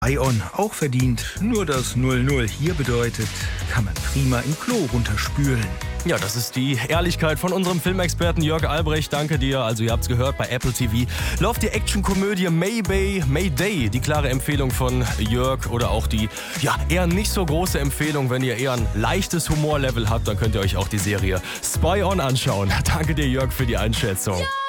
Ion auch verdient. Nur das 0-0 hier bedeutet, kann man prima im Klo runterspülen. Ja, das ist die Ehrlichkeit von unserem Filmexperten Jörg Albrecht. Danke dir. Also ihr habt's gehört, bei Apple TV läuft die Actionkomödie Mayday. Die klare Empfehlung von Jörg oder auch die eher nicht so große Empfehlung. Wenn ihr eher ein leichtes Humorlevel habt, dann könnt ihr euch auch die Serie Spy On anschauen. Danke dir, Jörg, für die Einschätzung. Ja!